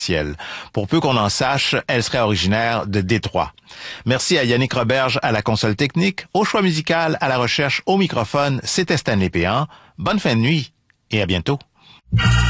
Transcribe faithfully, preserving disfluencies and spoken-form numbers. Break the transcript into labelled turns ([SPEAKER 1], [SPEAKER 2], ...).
[SPEAKER 1] Pour peu qu'on en sache, elle serait originaire de Détroit. Merci à Yannick Roberge à la console technique, au choix musical, à la recherche, au microphone. C'était Stanley Péan. Bonne fin de nuit et à bientôt.